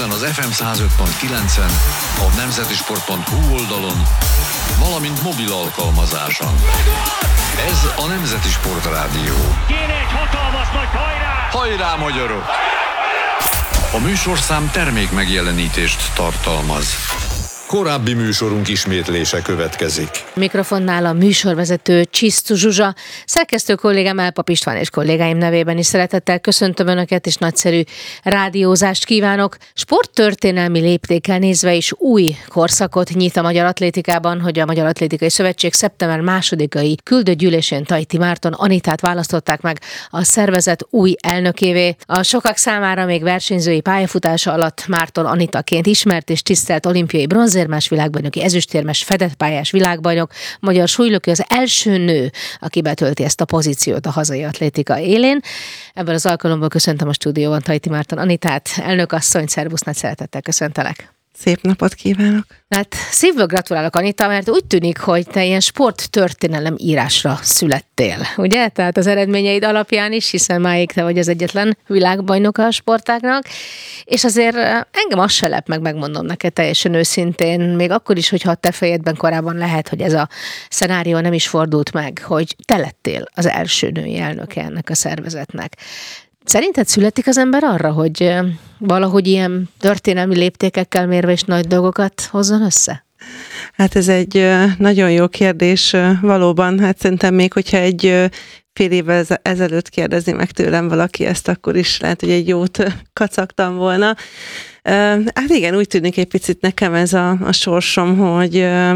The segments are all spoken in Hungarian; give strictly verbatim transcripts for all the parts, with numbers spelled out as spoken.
Budapesten az ef em száz öt pont kilencen, a nemzetisport pont hu oldalon, valamint mobil alkalmazáson. Ez a Nemzeti Sport Rádió. Kéne egy hatalmas nagy hajrá! Hajrá, magyarok! A műsorszám termék megjelenítést tartalmaz. Korábbi műsorunk ismétlése következik. Mikrofonnál a műsorvezető Csisztu Zsuzsa, szerkesztő kollégám Elpap István és kollégáim nevében is szeretettel köszöntöm Önöket, és nagyszerű rádiózást kívánok. Sporttörténelmi léptékkel nézve is új korszakot nyit a magyar atlétikában, hogy a Magyar Atlétikai Szövetség szeptember másodikai küldött gyűlésén Tajti Márton Anitát választották meg a szervezet új elnökévé. A sokak számára még versenyzői pályafutása alatt Márton Anitaként ismert és tisztelt olimpiai bronzérmes világbajnoki, ezüstérmes, fedett pályás világbajnok, magyar súlylökő az első nő, aki betölti ezt a pozíciót a hazai atlétika élén. Ebből az alkalomból köszöntöm a stúdióban Tajti Márton Anitát, elnökasszony, szervusz, nagy szeretettel köszöntelek. Szép napot kívánok! Hát szívből gratulálok, Anita, mert úgy tűnik, hogy te ilyen sporttörténelem írásra születtél, ugye? Tehát az eredményeid alapján is, hiszen máig te vagy az egyetlen világbajnoka a sportágnak, és azért engem az se lep meg, megmondom neked teljesen őszintén, még akkor is, hogyha a te fejedben korábban lehet, hogy ez a szenárió nem is fordult meg, hogy te lettél az első női elnöke ennek a szervezetnek. Szerinted születik az ember arra, hogy valahogy ilyen történelmi léptékekkel mérve és nagy dolgokat hozzon össze? Hát ez egy nagyon jó kérdés valóban. Hát szerintem még, hogyha egy fél évvel ezelőtt kérdezi meg tőlem valaki ezt, akkor is lehet, hogy egy jót kacagtam volna. Hát igen, úgy tűnik egy picit nekem ez a, a sorsom, hogy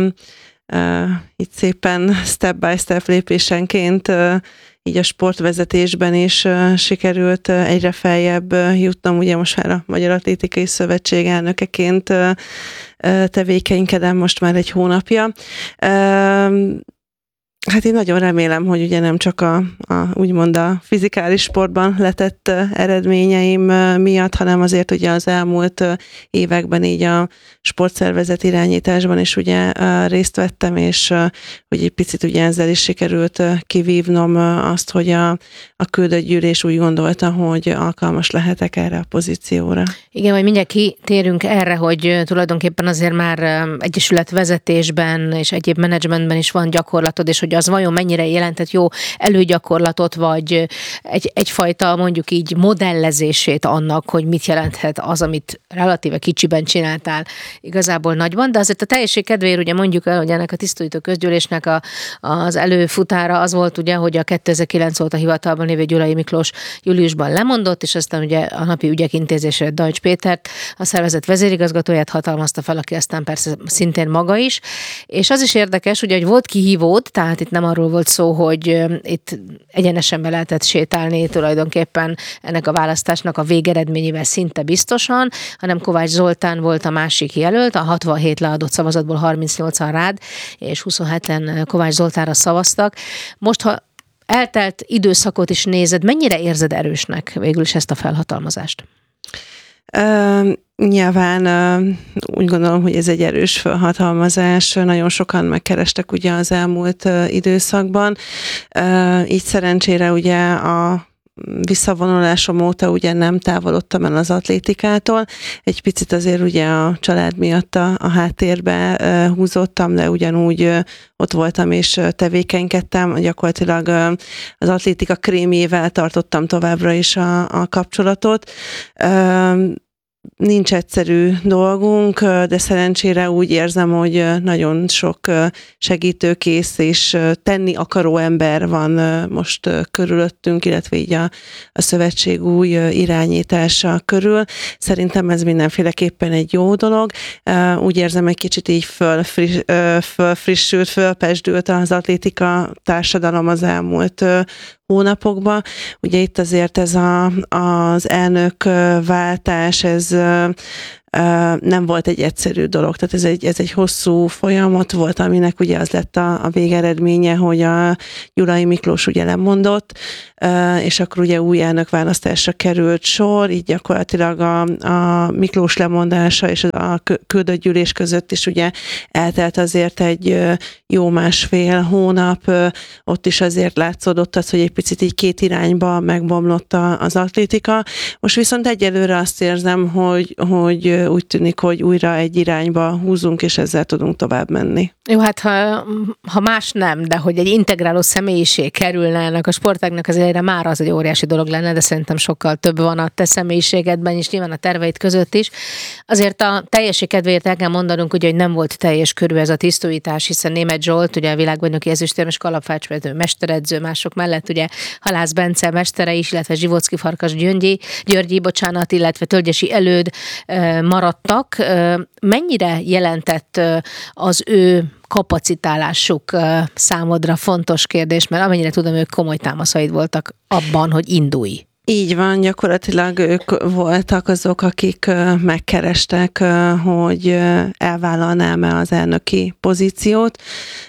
itt szépen step by step lépésenként így a sportvezetésben is uh, sikerült uh, egyre feljebb uh, jutnom, ugye most már a Magyar Atlétikai Szövetség elnökeként uh, uh, tevékenykedem most már egy hónapja. Uh, Hát én nagyon remélem, hogy ugye nem csak a, a úgymond a fizikális sportban letett eredményeim miatt, hanem azért ugye az elmúlt években így a sportszervezet irányításban is ugye részt vettem, és hogy egy picit ugye ezzel is sikerült kivívnom azt, hogy a, a küldött gyűlés úgy gondolta, hogy alkalmas lehetek erre a pozícióra. Igen, majd mindjárt kitérünk erre, hogy tulajdonképpen azért már egyesület vezetésben és egyéb menedzsmentben is van gyakorlatod, és hogy az vajon mennyire jelentett jó előgyakorlatot, vagy egy, egyfajta mondjuk így modellezését annak, hogy mit jelenthet az, amit relatíve kicsiben csináltál igazából nagyban, de azért a teljesség kedvéért ugye mondjuk el, hogy ennek a tisztújító közgyűlésnek a, az előfutára az volt ugye, hogy a kétezer-kilenc óta hivatalban lévő Gyulai Miklós júliusban lemondott, és aztán ugye a napi ügyek intézésére Dajcs Pétert, a szervezet vezérigazgatóját hatalmazta fel, aki aztán persze szintén maga is, és az is érdekes, ugye, hogy volt kihívód, tehát itt nem arról volt szó, hogy itt egyenesen be lehetett sétálni tulajdonképpen ennek a választásnak a végeredményével szinte biztosan, hanem Kovács Zoltán volt a másik jelölt, a hatvanhét leadott szavazatból harmincnyolcan rád, és huszonheten Kovács Zoltánra szavaztak. Most, ha eltelt időszakot is nézed, mennyire érzed erősnek végül is ezt a felhatalmazást? Uh, nyilván uh, úgy gondolom, hogy ez egy erős felhatalmazás. Nagyon sokan megkerestek ugye az elmúlt uh, időszakban. Uh, így szerencsére ugye a visszavonulásom óta ugye nem távolodtam el az atlétikától. Egy picit azért ugye a család miatt a, a háttérbe uh, húzottam, de ugyanúgy uh, ott voltam és uh, tevékenykedtem. Gyakorlatilag uh, az atlétika krémjével tartottam továbbra is a, a kapcsolatot. Uh, Nincs egyszerű dolgunk, de szerencsére úgy érzem, hogy nagyon sok segítőkész és tenni akaró ember van most körülöttünk, illetve így a, a szövetség új irányítása körül. Szerintem ez mindenféleképpen egy jó dolog. Úgy érzem, egy kicsit így fölfriss, fölfrissült, fölpesdült az atlétika társadalom az elmúlt hónapokban. Ugye itt azért ez a, az elnökváltás, ez nem volt egy egyszerű dolog. Tehát ez egy, ez egy hosszú folyamat volt, aminek ugye az lett a, a végeredménye, hogy a Gyulai Miklós ugye lemondott. és akkor ugye új elnökválasztásra került sor, így gyakorlatilag a, a Miklós lemondása és a küldött gyűlés között is ugye eltelt azért egy jó másfél hónap, ott is azért látszódott az, hogy egy picit így két irányba megbomlott az atlétika. Most viszont egyelőre azt érzem, hogy, hogy úgy tűnik, hogy újra egy irányba húzunk, és ezzel tudunk tovább menni. Jó, hát ha, ha más nem, de hogy egy integráló személyiség kerülne ennek a sportágnak az elejére, már az egy óriási dolog lenne, de szerintem sokkal több van a te személyiségedben is, nyilván a terveid között is. Azért a teljesség kedvéért el kell mondanunk, ugye, hogy nem volt teljes körű ez a tisztújítás, hiszen Németh Zsolt, ugye a világbajnoki ezüstérmes kalapácsvezető mesteredző, mások mellett ugye Halász Bence mestere is, illetve Zsivocki Farkas Györgyi, Györgyi, bocsánat, illetve Tölgyesi Előd maradtak. Mennyire jelentett az ő kapacitálásuk számodra fontos kérdés, mert amennyire tudom, ők komoly támaszaid voltak abban, hogy indulj. Így van, gyakorlatilag ők voltak azok, akik megkerestek, hogy elvállalnám-e az elnöki pozíciót.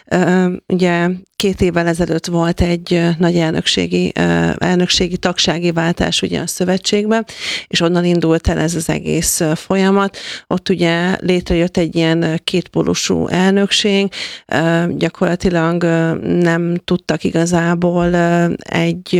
Ugye két évvel ezelőtt volt egy nagy elnökségi, elnökségi tagsági váltás ugye a szövetségben, és onnan indult el ez az egész folyamat. Ott ugye létrejött egy ilyen kétpólusú elnökség, gyakorlatilag nem tudtak igazából egy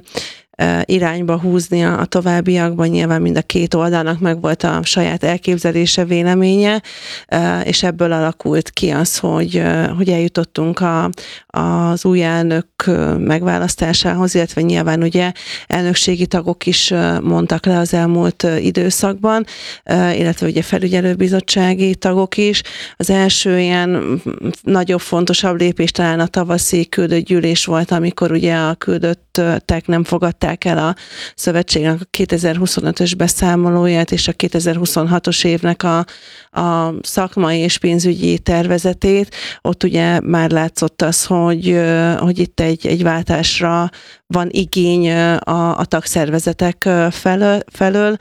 irányba húzni a továbbiakban, nyilván mind a két oldalnak meg volt a saját elképzelése, véleménye, és ebből alakult ki az, hogy, hogy eljutottunk a, az új elnök megválasztásához, illetve nyilván ugye elnökségi tagok is mondtak le az elmúlt időszakban, illetve ugye felügyelőbizottsági tagok is. Az első ilyen nagyobb, fontosabb lépés talán a tavaszi küldött gyűlés volt, amikor ugye a küldöttek nem fogadták el a szövetségnek a kétezer-huszonötös beszámolóját és a kétezer-huszonhatos évnek a, a szakmai és pénzügyi tervezetét. Ott ugye már látszott az, hogy, hogy itt egy, egy váltásra van igény a, a tagszervezetek felől, felől.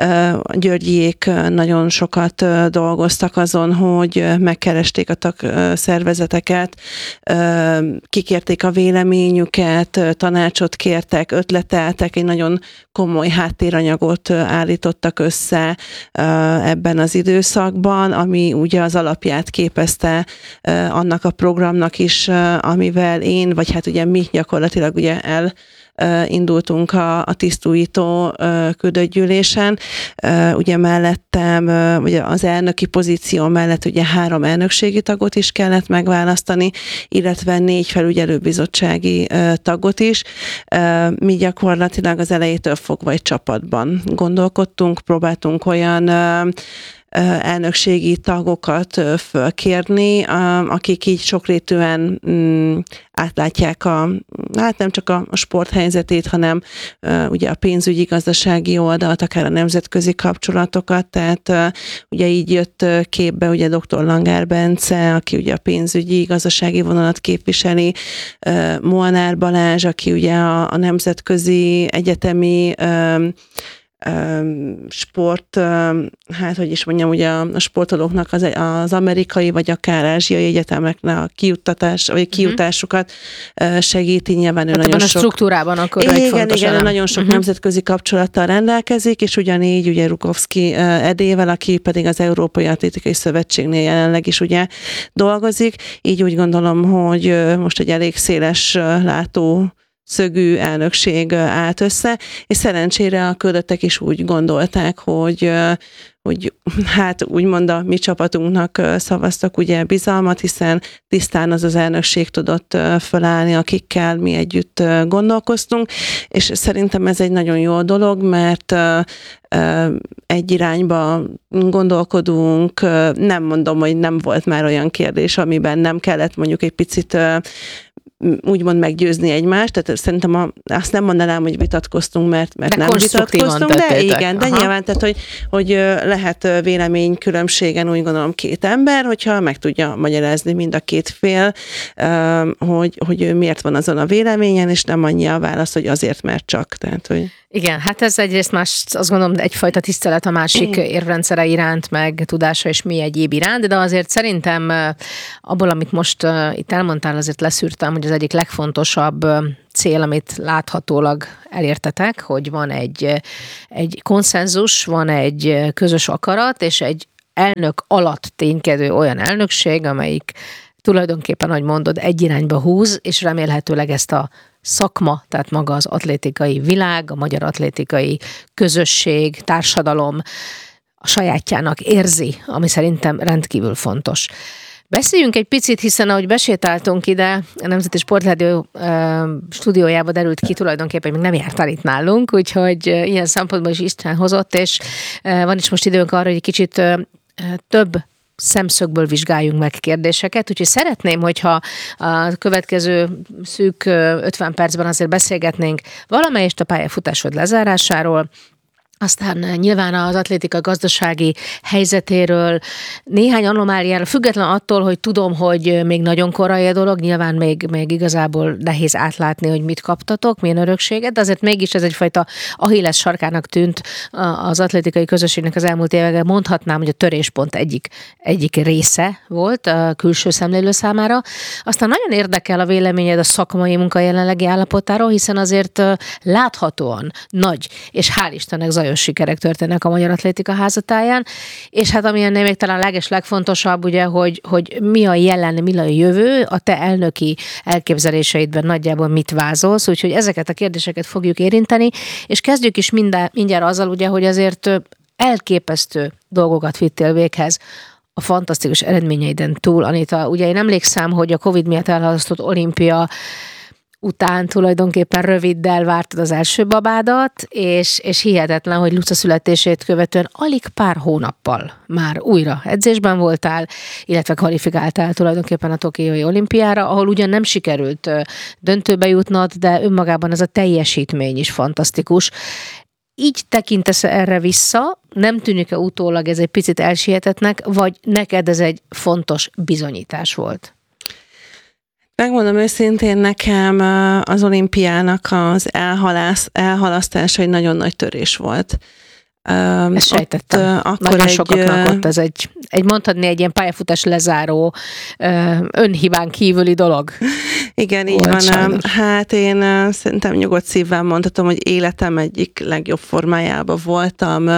Györgyiék nagyon sokat dolgoztak azon, hogy megkeresték a tagszervezeteket, kikérték a véleményüket, tanácsot kértek, ötleteltek, egy nagyon komoly háttéranyagot állítottak össze ebben az időszakban, ami ugye az alapját képezte annak a programnak is, amivel én, vagy hát ugye mi gyakorlatilag ugye el indultunk a, a tisztújító küldött gyűlésen. Ugye mellettem, ugye az elnöki pozíció mellett ugye három elnökségi tagot is kellett megválasztani, illetve négy felügyelőbizottsági tagot is. Mi gyakorlatilag az elejétől fogva egy csapatban gondolkodtunk, próbáltunk olyan elnökségi tagokat fölkérni, akik így sokrétűen átlátják a, hát nem csak a sporthelyzetét, hanem ugye a pénzügyi, gazdasági oldalt, akár a nemzetközi kapcsolatokat, tehát ugye így jött képbe ugye doktor Langár Bence, aki ugye a pénzügyi, gazdasági vonalat képviseli, Molnár Balázs, aki ugye a, a nemzetközi egyetemi sport, hát hogy is mondjam, ugye a sportolóknak az, az amerikai vagy akár ázsiai egyetemeknek a kijuttatás, vagy kijutásukat segíti, nyilván ő hát nagyon sok... a struktúrában akkor igen, egy fontos igen, elem. nagyon sok uh-huh. nemzetközi kapcsolattal rendelkezik, és ugyanígy ugye Rukovszki Edével, aki pedig az Európai Atlétikai Szövetségnél jelenleg is ugye dolgozik, így úgy gondolom, hogy most egy elég széles látó szögű elnökség állt össze, és szerencsére a küldöttek is úgy gondolták, hogy, hogy hát úgymond a mi csapatunknak szavaztak ugye bizalmat, hiszen tisztán az az elnökség tudott fölállni, akikkel mi együtt gondolkoztunk, és szerintem ez egy nagyon jó dolog, mert egy irányba gondolkodunk, nem mondom, hogy nem volt már olyan kérdés, amiben nem kellett mondjuk egy picit úgymond meggyőzni egymást, tehát szerintem a, azt nem mondanám, hogy vitatkoztunk, mert, mert nem vitatkoztunk, de igen, de Aha. nyilván, tehát hogy, hogy lehet véleménykülönbségen úgy gondolom két ember, hogyha meg tudja magyarázni mind a két fél, hogy, hogy ő miért van azon a véleményen, és nem annyi a válasz, hogy azért, mert csak. Tehát, hogy... Igen, hát ez egyrészt más, azt gondolom, egyfajta tisztelet a másik érvrendszere iránt, meg tudása és mi egyéb iránt, de azért szerintem abból, amit most itt elmondtál, azért leszűrtem, hogy az egyik legfontosabb cél, amit láthatólag elértetek, hogy van egy, egy konszenzus, van egy közös akarat, és egy elnök alatt ténykedő olyan elnökség, amelyik tulajdonképpen, ahogy mondod, egy irányba húz, és remélhetőleg ezt a szakma, tehát maga az atlétikai világ, a magyar atlétikai közösség, társadalom a sajátjának érzi, ami szerintem rendkívül fontos. Beszéljünk egy picit, hiszen ahogy besétáltunk ide, a Nemzeti Sportrádió uh, stúdiójába derült ki, tulajdonképpen még nem jártál itt nálunk, úgyhogy uh, ilyen szempontból is István hozott, és uh, van is most időnk arra, hogy egy kicsit uh, több szemszögből vizsgáljunk meg kérdéseket, úgyhogy szeretném, hogyha a következő szűk ötven percben azért beszélgetnénk valamelyest a pályafutásod lezárásáról, aztán nyilván az atlétika gazdasági helyzetéről, néhány anomáliára, független attól, hogy tudom, hogy még nagyon korai a dolog, nyilván még, még igazából nehéz átlátni, hogy mit kaptatok, milyen örökséget, de azért mégis ez egyfajta Achilles sarkának tűnt az atlétikai közösségnek az elmúlt években. Mondhatnám, hogy a töréspont egyik, egyik része volt a külső szemlélő számára. Aztán nagyon érdekel a véleményed a szakmai munka jelenlegi állapotáról, hiszen azért láthatóan nagy, és hál' Istennek zajos sikerek történnek a Magyar Atlétika Házatáján, és hát ami ennél még talán leges legfontosabb, ugye, hogy, hogy mi a jelen, mi a jövő, a te elnöki elképzeléseidben nagyjából mit vázolsz, úgyhogy ezeket a kérdéseket fogjuk érinteni, és kezdjük is mindjárt, mindjárt azzal, ugye, hogy azért elképesztő dolgokat vittél véghez a fantasztikus eredményeiden túl. Anita, ugye én emlékszem, hogy a Covid miatt elhalasztott olimpia után tulajdonképpen röviddel vártad az első babádat, és, és hihetetlen, hogy Luca születését követően alig pár hónappal már újra edzésben voltál, illetve kvalifikáltál tulajdonképpen a Tokiói olimpiára, ahol ugyan nem sikerült döntőbe jutnod, de önmagában ez a teljesítmény is fantasztikus. Így tekintesz erre vissza, nem tűnik-e utólag ez egy picit elsietetnek, vagy neked ez egy fontos bizonyítás volt? Megmondom őszintén, nekem az olimpiának az elhalász, elhalasztása egy nagyon nagy törés volt. Ezt sejtettem. Ott, akkor nagyon egy, sokaknak ott ez egy, egy mondhatni egy ilyen pályafutás lezáró önhibán kívüli dolog. Igen, így van. Sajnos. Hát én szerintem nyugodt szívvel mondhatom, hogy életem egyik legjobb formájában voltam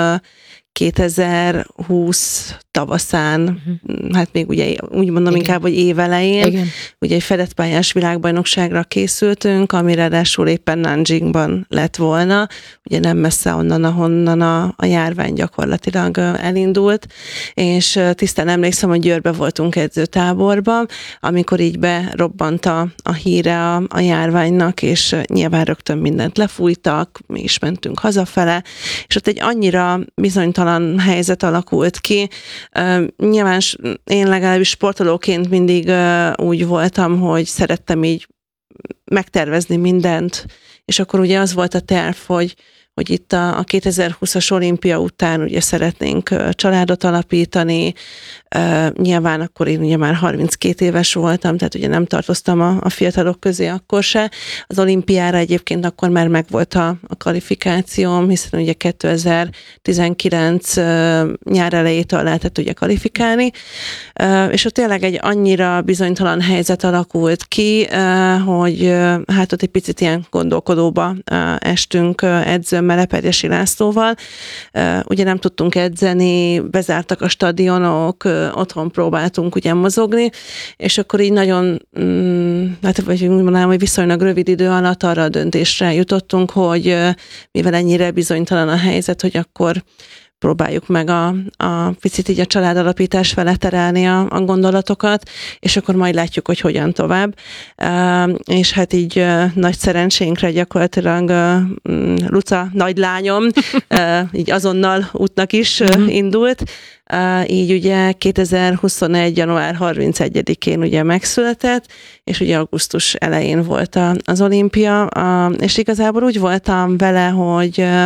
kétezer-húsz tavaszán, uh-huh. hát még ugye úgy mondom Igen. inkább, hogy évelején, Igen. ugye egy fedett pályás világbajnokságra készültünk, amire ráadásul éppen Nanjingban lett volna, ugye nem messze onnan, ahonnan a, a járvány gyakorlatilag elindult, és tisztán emlékszem, hogy Győrbe voltunk edzőtáborban, amikor így berobbant a, a híre a, a járványnak, és nyilván rögtön mindent lefújtak, mi is mentünk hazafele, és ott egy annyira bizonytalan helyzet alakult ki. Uh, nyilván én legalábbis sportolóként mindig uh, úgy voltam, hogy szerettem így megtervezni mindent, és akkor ugye az volt a terv, hogy hogy itt a, a kétezer-húszas olimpia után ugye szeretnénk uh, családot alapítani, uh, nyilván akkor én ugye már harminckét éves voltam, tehát ugye nem tartoztam a, a fiatalok közé akkor se. Az olimpiára egyébként akkor már megvolt a, a kvalifikációm, hiszen ugye kétezer-tizenkilenc uh, nyár elejétől lehetett ugye kvalifikálni, uh, és ott tényleg egy annyira bizonytalan helyzet alakult ki, uh, hogy uh, hát ott egy picit ilyen gondolkodóba uh, estünk uh, edző Melepedesi Lászlóval. Ugye nem tudtunk edzeni, bezártak a stadionok, otthon próbáltunk ugye mozogni, és akkor így nagyon, hát vagy úgy mondanám, hogy viszonylag rövid idő alatt arra a döntésre jutottunk, hogy mivel ennyire bizonytalan a helyzet, hogy akkor próbáljuk meg a, a picit így a családalapítás fele terelni a, a gondolatokat, és akkor majd látjuk, hogy hogyan tovább. Uh, és hát így uh, nagy szerencsénkre gyakorlatilag uh, Luca nagylányom uh, így azonnal útnak is uh, indult. Uh, így ugye kétezer-huszonegy. január harmincegyedikén ugye megszületett, és ugye augusztus elején volt a, az olimpia, uh, és igazából úgy voltam vele, hogy uh,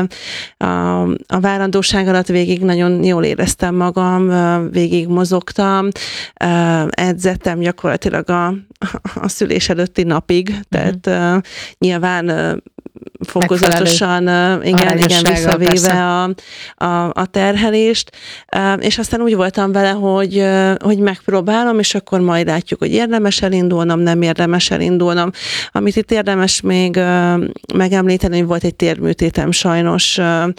a, a várandóság alatt végig nagyon jól éreztem magam, uh, végig mozogtam, uh, edzettem gyakorlatilag a, a szülés előtti napig, tehát uh, nyilván uh, fokozatosan igen, igen, visszavéve a, a, a terhelést, és aztán úgy voltam vele, hogy, hogy megpróbálom, és akkor majd látjuk, hogy érdemes elindulnom, nem érdemes elindulnom. Amit itt érdemes még megemlíteni, hogy volt egy térműtétem sajnos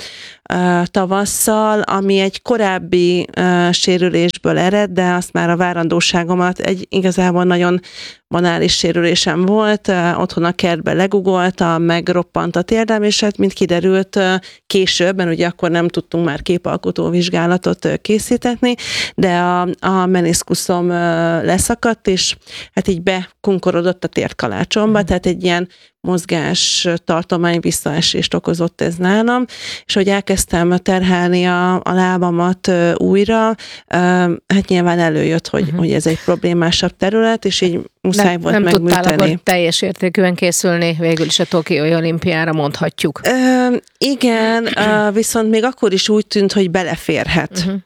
tavasszal, ami egy korábbi uh, sérülésből ered, de azt már a várandóságomat egy igazából nagyon banális sérülésem volt, uh, otthon a kertbe legugoltam, megroppant a térdem, és hát mint kiderült uh, később, mert ugye akkor nem tudtunk már képalkotó vizsgálatot uh, készítetni, de a, a meniszkuszom uh, leszakadt, és hát így bekunkorodott a térkalácsomba, mm. tehát egy ilyen mozgás tartomány visszaesést okozott ez nálam, és hogy elkezdtem terhelni a, a lábamat újra, hát nyilván előjött, hogy, uh-huh. hogy ez egy problémásabb terület, és így muszáj nem, volt nem megműteni. Nem tudtál akkor teljes értékűen készülni végül is a Tokiói olimpiára, mondhatjuk. Ö, igen, viszont még akkor is úgy tűnt, hogy beleférhet. Uh-huh.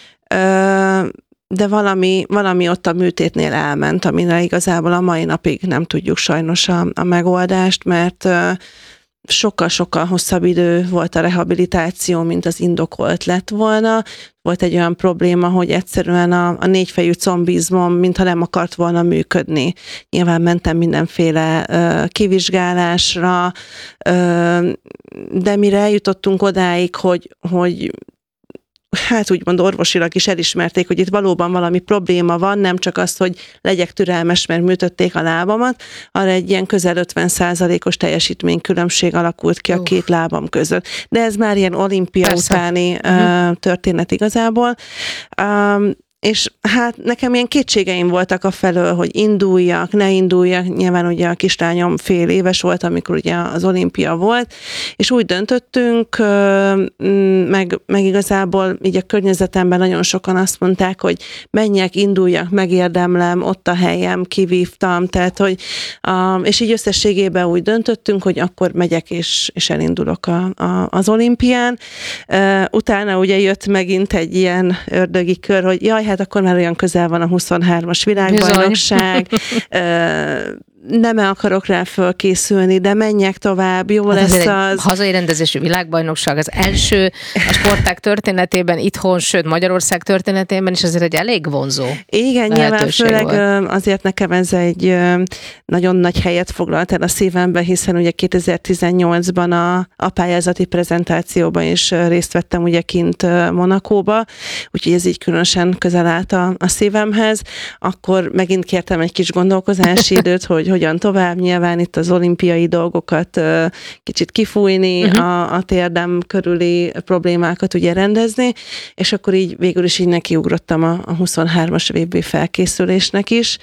Ö, de valami, valami ott a műtétnél elment, amire igazából a mai napig nem tudjuk sajnos a, a megoldást, mert sokkal-sokkal hosszabb idő volt a rehabilitáció, mint az indokolt lett volna. Volt egy olyan probléma, hogy egyszerűen a, a négyfejű combizmom, mintha nem akart volna működni. Nyilván mentem mindenféle ö, kivizsgálásra, ö, de mire eljutottunk odáig, hogy, hogy hát úgymond orvosilag is elismerték, hogy itt valóban valami probléma van, nem csak az, hogy legyek türelmes, mert műtötték a lábamat, arra egy ilyen közel ötven százalékos teljesítménykülönbség alakult ki a két lábam között. De ez már ilyen olimpia Persze. utáni uh-huh. uh, történet igazából. Um, és hát nekem ilyen kétségeim voltak afelől, hogy induljak, ne induljak, nyilván ugye a kislányom fél éves volt, amikor ugye az olimpia volt, és úgy döntöttünk, meg, meg igazából így a környezetemben nagyon sokan azt mondták, hogy menjek, induljak, megérdemlem, ott a helyem, kivívtam, tehát hogy, és így összességében úgy döntöttünk, hogy akkor megyek és, és elindulok a, a, az olimpián. Utána ugye jött megint egy ilyen ördögi kör, hogy jaj, hát akkor már olyan közel van a huszonhármas világbajnokság, nem akarok rá fölkészülni, de menjek tovább, jó hát lesz az. Hazai rendezésű világbajnokság az első a sportág történetében, itthon, sőt Magyarország történetében is azért egy elég vonzó Igen, nyilván főleg volt. Azért nekem ez egy nagyon nagy helyet foglalt el a szívembe, hiszen ugye kétezer-tizennyolcban a, a pályázati prezentációban is részt vettem ugye kint Monakóba, úgyhogy ez így különösen közel állt a, a szívemhez. Akkor megint kértem egy kis gondolkozási időt, hogy hogyan tovább, nyilván itt az olimpiai dolgokat kicsit kifújni, uh-huh. a, a térdem körüli problémákat ugye rendezni, és akkor így végül is így nekiugrottam a, a huszonhármas vé bé felkészülésnek is,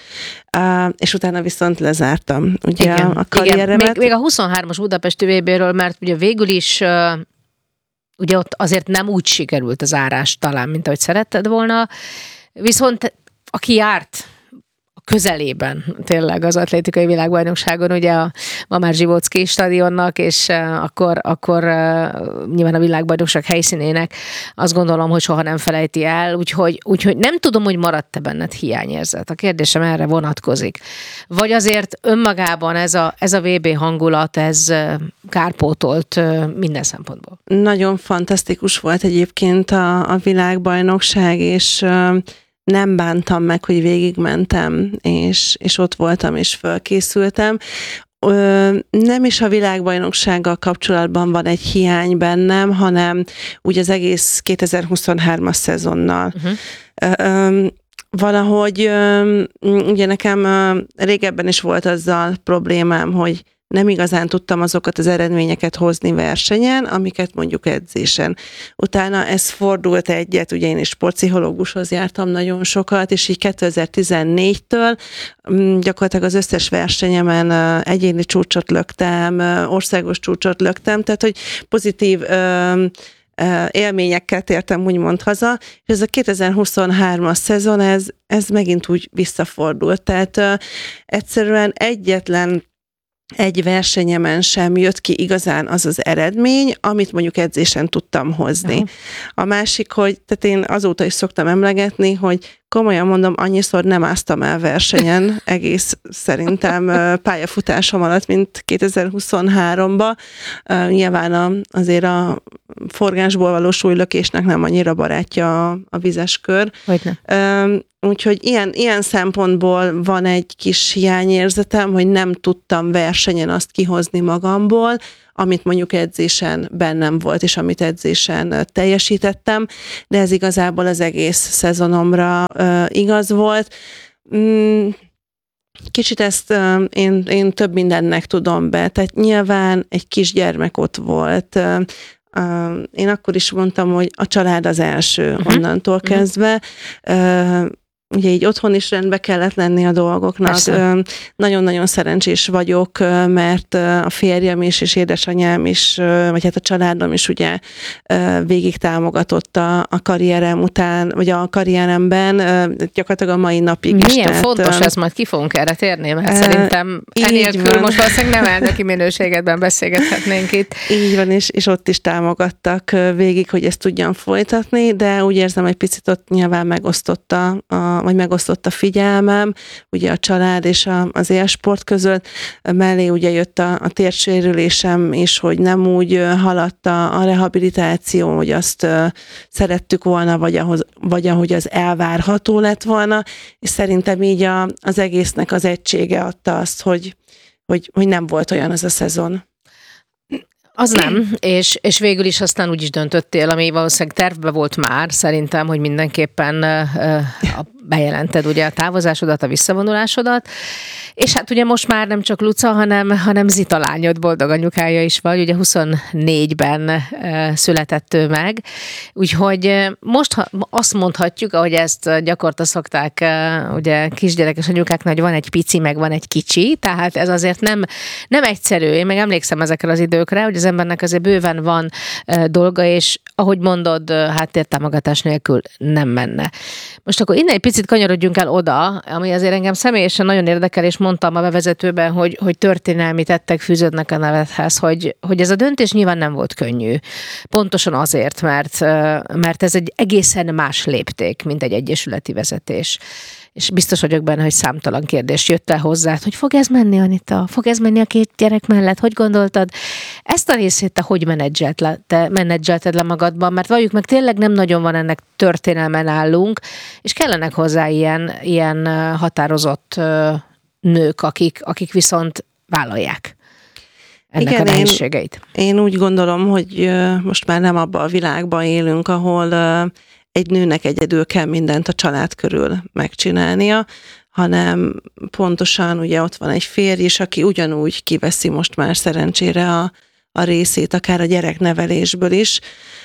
és utána viszont lezártam ugye igen, a karrieremet. Igen. Még, még a huszonhármas budapesti vé béről, mert ugye végül is ugye ott azért nem úgy sikerült az árás talán, mint ahogy szeretted volna, viszont aki járt közelében tényleg az atlétikai világbajnokságon, ugye a Mamár Zsivóczky stadionnak, és akkor, akkor nyilván a világbajnokság helyszínének azt gondolom, hogy soha nem felejti el, úgyhogy, úgyhogy nem tudom, hogy maradt-e benned hiányérzet. A kérdésem erre vonatkozik. Vagy azért önmagában ez a, ez a vé bé hangulat, ez kárpótolt minden szempontból? Nagyon fantasztikus volt egyébként a, a világbajnokság, és nem bántam meg, hogy végigmentem, és, és ott voltam, és fölkészültem. Ö, nem is a világbajnoksággal kapcsolatban van egy hiány bennem, hanem úgy az egész kétezer-huszonhármas szezonnal. Uh-huh. Ö, ö, valahogy ö, ugye nekem ö, régebben is volt azzal problémám, hogy nem igazán tudtam azokat az eredményeket hozni versenyen, amiket mondjuk edzésen. Utána ez fordult egyet, ugye én is sportpszichológushoz jártam nagyon sokat, és így kétezer-tizennégytől gyakorlatilag az összes versenyemen egyéni csúcsot löktem, országos csúcsot löktem, tehát hogy pozitív élményekkel tértem úgymond haza, és ez a kétezer-huszonhármas szezon, ez, ez megint úgy visszafordult. Tehát egyszerűen egyetlen egy versenyemen sem jött ki igazán az az eredmény, amit mondjuk edzésen tudtam hozni. Aha. A másik, hogy tehát én azóta is szoktam emlegetni, hogy komolyan mondom, annyiszor nem áztam el versenyen egész szerintem pályafutásom alatt, mint kétezer-huszonháromban. Nyilván a, azért a forgásból való súlylökésnek nem annyira barátja a, a vizes kör. Hogyne. Úgyhogy ilyen, ilyen szempontból van egy kis hiányérzetem, hogy nem tudtam versenyen azt kihozni magamból, amit mondjuk edzésen bennem volt, és amit edzésen teljesítettem, de ez igazából az egész szezonomra uh, igaz volt. Mm, kicsit ezt uh, én, én több mindennek tudom be, tehát nyilván egy kisgyermek ott volt. Uh, uh, én akkor is mondtam, hogy a család az első uh-huh. onnantól uh-huh. kezdve. Uh, Ugye így otthon is rendbe kellett lenni a dolgoknak. Persze. Nagyon-nagyon szerencsés vagyok, mert a férjem is, és édesanyám is, vagy hát a családom is ugye végig támogatott a, a karrierem után, vagy a karrieremben, gyakorlatilag a mai napig Milyen is. Milyen fontos tehát, ez, majd ki fogunk erre térni, mert e, szerintem enélkül most valószínűleg nem elnöki minőségedben beszélgethetnénk itt. Így van, és, és ott is támogattak végig, hogy ezt tudjam folytatni, de úgy érzem, egy picit ott nyilván megosztotta a vagy megosztott a figyelmem, ugye a család és a, az élsport között, mellé ugye jött a, a térsérülésem is, hogy nem úgy haladt a, a rehabilitáció, hogy azt uh, szerettük volna, vagy, ahhoz, vagy ahogy az elvárható lett volna, és szerintem így a, az egésznek az egysége adta azt, hogy, hogy, hogy nem volt olyan az a szezon. Az nem, és, és végül is aztán úgy is döntöttél, ami valószínűleg tervbe volt már, szerintem, hogy mindenképpen uh, bejelented ugye a távozásodat, a visszavonulásodat, és hát ugye most már nem csak Luca, hanem, hanem Zita lányod, boldog anyukája is vagy, ugye huszonnégyben uh, született ő meg, úgyhogy most ha, azt mondhatjuk, ahogy ezt gyakorta szokták uh, ugye kisgyerekes anyukáknak, hogy van egy pici, meg van egy kicsi, tehát ez azért nem, nem egyszerű, én meg emlékszem ezekre az időkre, hogy az embernek azért bőven van uh, dolga, és ahogy mondod, uh, háttértámogatás nélkül nem menne. Most akkor innen egy picit kanyarodjunk el oda, ami azért engem személyesen nagyon érdekel, és mondtam a bevezetőben, hogy, hogy történelmi tettek fűződnek a nevedhez, hogy, hogy ez a döntés nyilván nem volt könnyű. Pontosan azért, mert, mert ez egy egészen más lépték, mint egy egyesületi vezetés. És biztos vagyok benne, hogy számtalan kérdés jött el hozzád, hogy fog ez menni, Anita? Fog ez menni a két gyerek mellett? Hogy gondoltad? Ezt a részét te hogy menedzselted le magadban? Mert valljuk meg, tényleg nem nagyon van ennek történelmen állunk, és kellenek hozzá ilyen, ilyen határozott nők, akik, akik viszont vállalják ennek Igen, a nehézségeit. Én, én úgy gondolom, hogy most már nem abban a világban élünk, ahol egy nőnek egyedül kell mindent a család körül megcsinálnia, hanem pontosan ugye ott van egy férj is, aki ugyanúgy kiveszi most már szerencsére a, a részét, akár a gyereknevelésből is,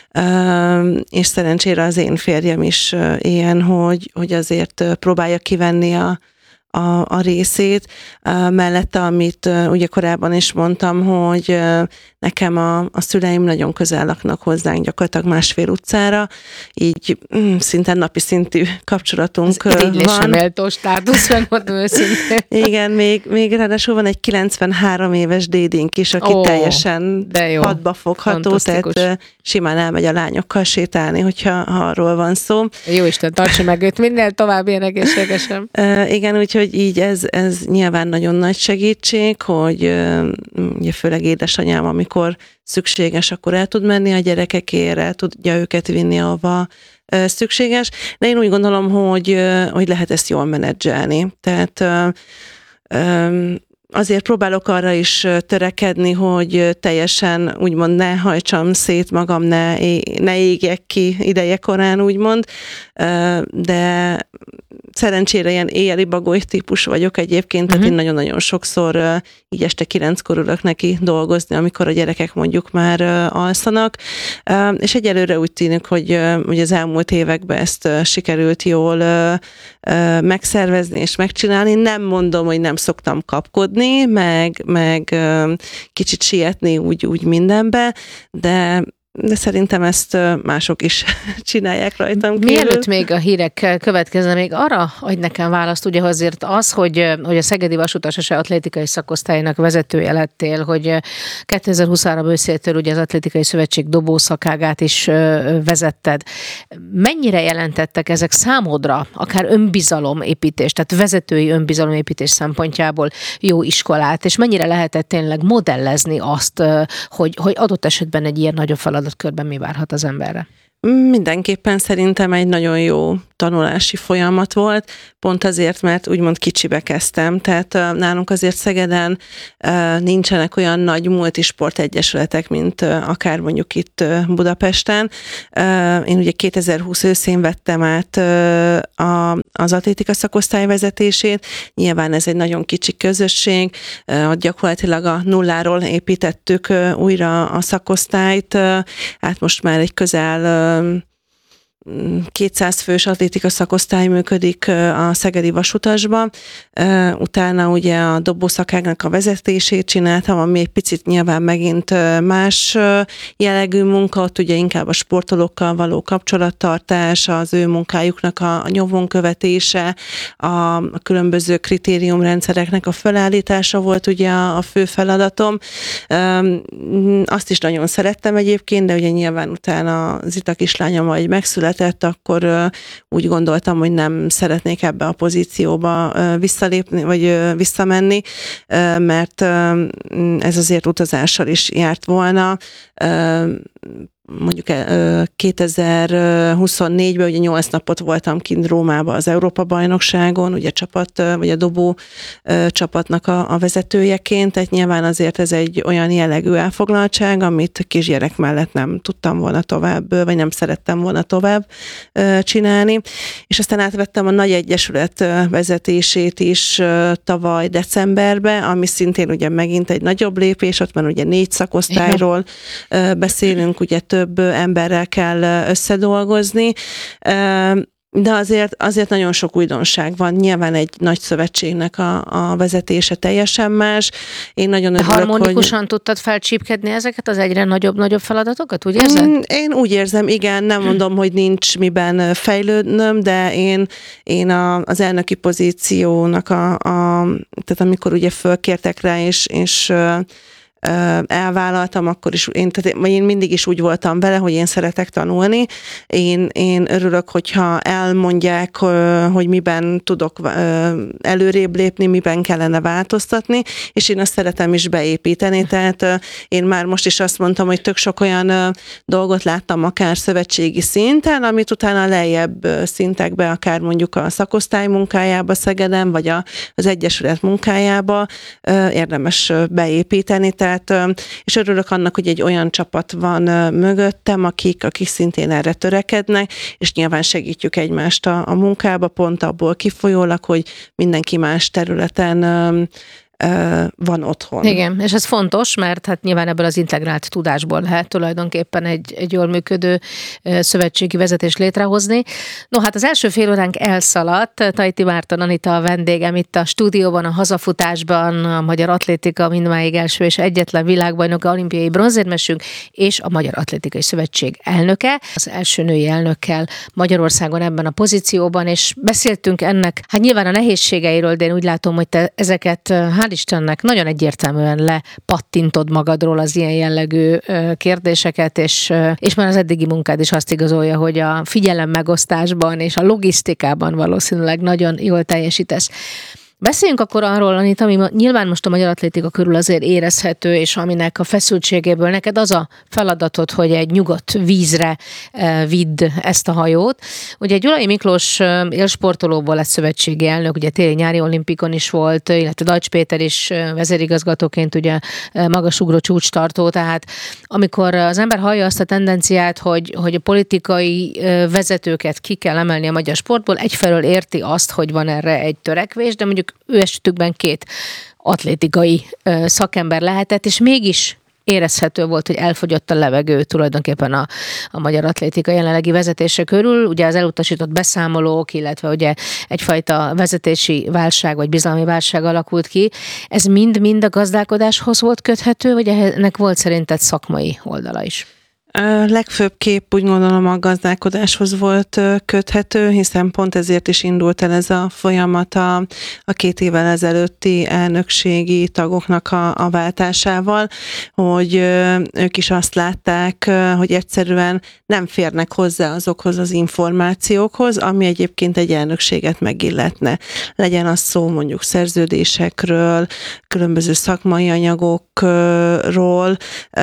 és szerencsére az én férjem is ilyen, hogy, hogy azért próbálja kivenni a A, a részét. Mellette, amit ugye korábban is mondtam, hogy nekem a, a szüleim nagyon közel laknak hozzánk, gyakorlatilag másfél utcára, így mm, szinte napi szintű kapcsolatunk ez van. Ez sem méltó státusz, megmondom őszintén. Igen, még, még ráadásul van egy kilencvenhárom éves dédink is, aki Ó, teljesen hadba fogható, tehát simán elmegy a lányokkal sétálni, hogyha ha arról van szó. Jóisten, tartsa meg őt minél tovább ilyen egészségesen. Uh, igen, úgyhogy így ez, ez nyilván nagyon nagy segítség, hogy uh, ugye főleg édesanyám, amikor szükséges, akkor el tud menni a gyerekekért, el tudja őket vinni, ahova uh, szükséges, de én úgy gondolom, hogy, uh, hogy lehet ezt jól menedzselni. Tehát uh, um, azért próbálok arra is törekedni, hogy teljesen úgymond ne hajtsam szét magam, ne, ne égjek ki ideje korán, úgymond, de szerencsére ilyen éjjeli bagoly típus vagyok egyébként, uh-huh. tehát én nagyon-nagyon sokszor így este kilenckor ülök neki dolgozni, amikor a gyerekek mondjuk már alszanak, és egyelőre úgy tűnik, hogy, hogy az elmúlt években ezt sikerült jól megszervezni és megcsinálni. Nem mondom, hogy nem szoktam kapkodni, meg, meg kicsit sietni úgy, úgy mindenbe, de de szerintem ezt mások is csinálják rajtam kívül. Mielőtt még a hírek következne, még arra adj nekem választ, ugye azért az, hogy, hogy a Szegedi Vasútas atlétikai szakosztálynak vezetője lettél, hogy kétezer-huszonhárom őszétől ugye az Atlétikai Szövetség dobószakágát is vezetted. Mennyire jelentettek ezek számodra, akár önbizalomépítés, tehát vezetői önbizalomépítés szempontjából jó iskolát, és mennyire lehetett tényleg modellezni azt, hogy, hogy adott esetben egy ilyen nagyobb feladatkörben mi várhat az emberre? Mindenképpen szerintem egy nagyon jó tanulási folyamat volt, pont azért, mert úgymond kicsibe kezdtem, tehát nálunk azért Szegeden nincsenek olyan nagy multisportegyesületek, mint akár mondjuk itt Budapesten. Én ugye kétezer-húsz őszén vettem át az atlétika szakosztály vezetését, nyilván ez egy nagyon kicsi közösség, gyakorlatilag a nulláról építettük újra a szakosztályt, hát most már egy közel kétszáz fős atlétika szakosztály működik a Szegedi Vasutasban. Utána ugye a dobószakágnak a vezetését csináltam, ami egy picit nyilván megint más jellegű munka, ott ugye inkább a sportolókkal való kapcsolattartás, az ő munkájuknak a nyomon követése, a különböző kritériumrendszereknek a felállítása volt ugye a fő feladatom. Azt is nagyon szerettem egyébként, de ugye nyilván utána az Zita kislányom majd megszületett, akkor úgy gondoltam, hogy nem szeretnék ebbe a pozícióba visszalépni, vagy visszamenni, mert ez azért utazással is járt volna. Mondjuk kétezer-huszonnégyben ugye nyolc napot voltam kint Rómában az Európa-bajnokságon, ugye csapat, vagy a dobó csapatnak a, a vezetőjeként, tehát nyilván azért ez egy olyan jellegű elfoglaltság, amit kisgyerek mellett nem tudtam volna tovább, vagy nem szerettem volna tovább csinálni. És aztán átvettem a nagy egyesület vezetését is tavaly decemberben, ami szintén ugye megint egy nagyobb lépés, ott van ugye négy szakosztályról beszélünk, ugye több emberrel kell összedolgozni, de azért, azért nagyon sok újdonság van. Nyilván egy nagy szövetségnek a, a vezetése teljesen más. Én nagyon örülök, harmonikusan hogy... tudtad felcsípkedni ezeket az egyre nagyobb-nagyobb feladatokat, úgy érzed? Én úgy érzem, igen, nem mondom, hogy nincs miben fejlődnöm, de én, én a, az elnöki pozíciónak a, a tehát amikor ugye fölkértek rá, és, és elvállaltam, akkor is, én, tehát én mindig is úgy voltam vele, hogy én szeretek tanulni. Én, én örülök, hogyha elmondják, hogy miben tudok előrébb lépni, miben kellene változtatni, és én azt szeretem is beépíteni. Tehát én már most is azt mondtam, hogy tök sok olyan dolgot láttam akár szövetségi szinten, amit utána lejjebb szintekbe, akár mondjuk a szakosztály munkájába Szegeden, vagy a, az egyesület munkájába érdemes beépíteni. Tehát, és örülök annak, hogy egy olyan csapat van mögöttem, akik, akik szintén erre törekednek, és nyilván segítjük egymást a, a munkába, pont abból kifolyólag, hogy mindenki más területen van otthon. Igen, és ez fontos, mert hát nyilván ebből az integrált tudásból lehet tulajdonképpen egy, egy jól működő szövetségi vezetés létrehozni. No, hát az első fél óránk elszaladt. Tajti Márton Anita a vendégem itt a stúdióban, a hazafutásban, a magyar atlétika mindmáig első és egyetlen világbajnoka, olimpiai bronzérmesünk, és a Magyar Atlétikai Szövetség elnöke, az első női elnökkel Magyarországon ebben a pozícióban, és beszéltünk ennek, hát nyilván a nehézségeiről, de én úgy látom, hogy te ezeket hál' Istennek nagyon egyértelműen lepattintod magadról az ilyen jellegű kérdéseket, és, és már az eddigi munkád is azt igazolja, hogy a figyelem megosztásban és a logisztikában valószínűleg nagyon jól teljesítesz. Beszéljünk akkor arról, Anita, ami nyilván most a magyar atlétika körül azért érezhető, és aminek a feszültségéből neked az a feladatod, hogy egy nyugodt vízre vidd ezt a hajót. Ugye Gyulai Miklós élsportolóból lett szövetségi elnök, ugye téli-nyári olimpikon is volt, illetve Dajcs Péter is vezérigazgatóként ugye magasugró csúcstartó, tehát amikor az ember hallja azt a tendenciát, hogy, hogy a politikai vezetőket ki kell emelni a magyar sportból, egyfelől érti azt, hogy van erre egy törekvés, de mondjuk ő esetükben két atlétikai szakember lehetett, és mégis érezhető volt, hogy elfogyott a levegő tulajdonképpen a, a magyar atlétika jelenlegi vezetése körül. Ugye az elutasított beszámolók, illetve ugye egyfajta vezetési válság, vagy bizalmi válság alakult ki. Ez mind-mind a gazdálkodáshoz volt köthető, vagy ennek volt szerinted szakmai oldala is? A legfőbb kép úgy gondolom a gazdálkodáshoz volt köthető, hiszen pont ezért is indult el ez a folyamat a, a két évvel ezelőtti elnökségi tagoknak a, a váltásával, hogy ők is azt látták, hogy egyszerűen nem férnek hozzá azokhoz az információkhoz, ami egyébként egy elnökséget megilletne. Legyen az szó mondjuk szerződésekről, különböző szakmai anyagokról,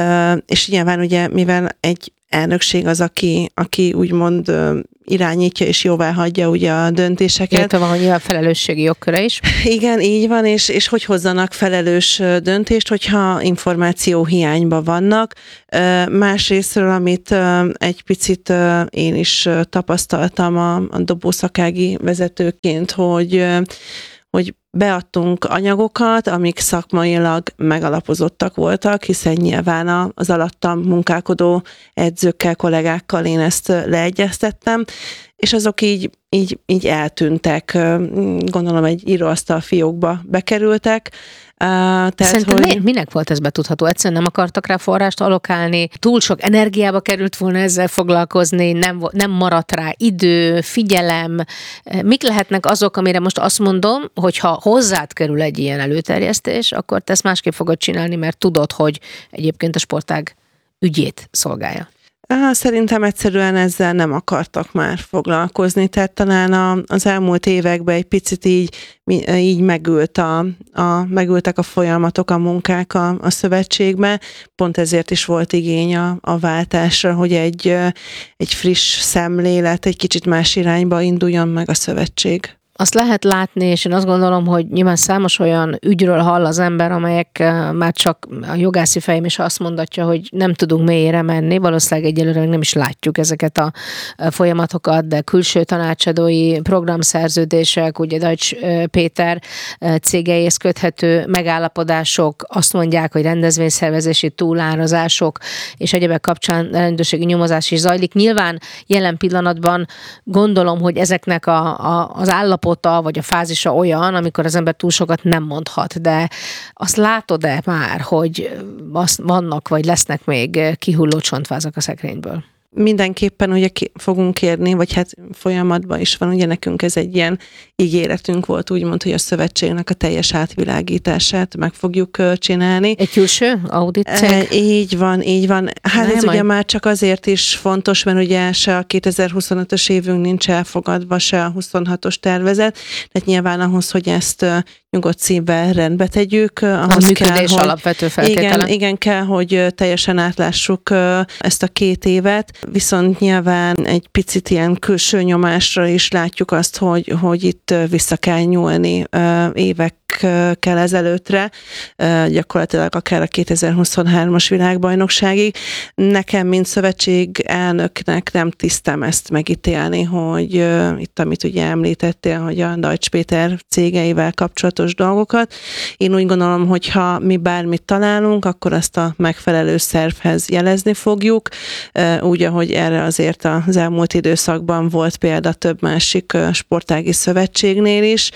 és nyilván ugye, mivel egy elnökség az, aki, aki úgymond irányítja és jóvá hagyja ugye a döntéseket. Illetve van, hogy nyilván felelősségi jogköre is. Igen, így van, és, és hogy hozzanak felelős döntést, hogyha információ hiányban vannak. Másrésztről, amit egy picit én is tapasztaltam a, a dobószakági vezetőként, hogy hogy beadtunk anyagokat, amik szakmailag megalapozottak voltak, hiszen nyilván az alattam munkálkodó edzőkkel, kollégákkal én ezt leegyeztettem, és azok így, így, így eltűntek, gondolom egy íróasztal fiókba bekerültek. Uh, tehát, Szerintem hogy... minek volt ez betudható? Egyszerűen nem akartak rá forrást allokálni, túl sok energiába került volna ezzel foglalkozni, nem, nem maradt rá idő, figyelem. Mik lehetnek azok, amire most azt mondom, hogy ha hozzád kerül egy ilyen előterjesztés, akkor te ezt másképp fogod csinálni, mert tudod, hogy egyébként a sportág ügyét szolgálja. Szerintem egyszerűen ezzel nem akartak már foglalkozni, tehát talán az elmúlt években egy picit így, így megült a, a, megültek a folyamatok, a munkák a, a szövetségbe, pont ezért is volt igény a, a váltásra, hogy egy, egy friss szemlélet, egy kicsit más irányba induljon meg a szövetség. Azt lehet látni, és én azt gondolom, hogy nyilván számos olyan ügyről hall az ember, amelyek már csak a jogászi fejem is azt mondatja, hogy nem tudunk mélyére menni, valószínűleg egyelőre nem is látjuk ezeket a folyamatokat, de külső tanácsadói programszerződések, ugye Deutsch Péter cégeihez köthető megállapodások, azt mondják, hogy rendezvényszervezési túlárazások és egyebek kapcsán rendőrségi nyomozás is zajlik. Nyilván jelen pillanatban gondolom, hogy ezeknek a, a, az állapotban vagy a fázisa olyan, amikor az ember túl sokat nem mondhat, de azt látod-e már, hogy azt vannak, vagy lesznek még kihulló csontvázak a szekrényből? Mindenképpen ugye fogunk kérni, vagy hát folyamatban is van, ugye nekünk ez egy ilyen ígéretünk volt, úgymond, hogy a szövetségnek a teljes átvilágítását meg fogjuk csinálni. Egy külső audit cég? E, így van, így van. Hát nem, ez majd... ugye már csak azért is fontos, mert ugye se a kétezer-huszonötös évünk nincs elfogadva, se a huszonhatos tervezet, tehát nyilván ahhoz, hogy ezt nyugodt szívvel rendbe tegyük. A működés kell, alapvető feltétele. Igen, igen, kell, hogy teljesen átlássuk ezt a két évet, viszont nyilván egy picit ilyen külső nyomásra is látjuk azt, hogy, hogy itt vissza kell nyúlni évekkel ezelőttre, gyakorlatilag akár a kétezer-huszonhármas világbajnokságig. Nekem, mint szövetség elnöknek nem tisztem ezt megítélni, hogy itt, amit ugye említettél, hogy a Deutsch Péter cégeivel kapcsolatos dolgokat. Én úgy gondolom, hogy ha mi bármit találunk, akkor azt a megfelelő szervhez jelezni fogjuk, úgy, ahogy erre azért az elmúlt időszakban volt példa több másik sportági szövetségnél is.